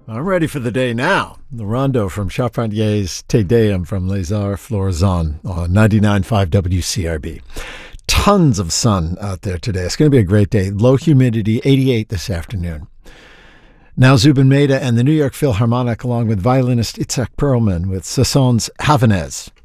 I'm ready for the day now. The rondo from Charpentier's Te Deum from Les Arts Florisants on 99.5 WCRB. Tons of sun out there today. It's going to be a great day. Low humidity, 88 this afternoon. Now Zubin Mehta and the New York Philharmonic along with violinist Itzhak Perlman with Sasson's Havanaise.